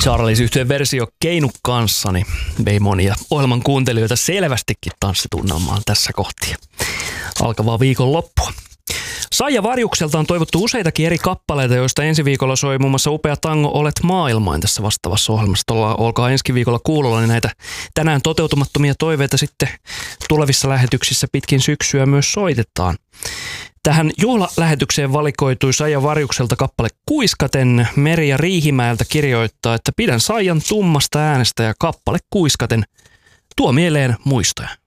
Charles-yhtyeen versio Keinu kanssani vei monia ohjelman kuuntelijoita selvästikin tanssitunnelmaan tässä kohtia. Alkavaa viikonloppua. Saija Varjukselta on toivottu useitakin eri kappaleita, joista ensi viikolla soi muun muassa upea tango Olet maailmain tässä vastaavassa ohjelmassa. Olkaa ensi viikolla kuulolla, niin näitä tänään toteutumattomia toiveita sitten tulevissa lähetyksissä pitkin syksyä myös soitetaan. Tähän juhlalähetykseen valikoitui Saija Varjukselta kappale Kuiskaten. Merja Riihimäeltä kirjoittaa, että pidän Saijan tummasta äänestä ja kappale Kuiskaten tuo mieleen muistoja.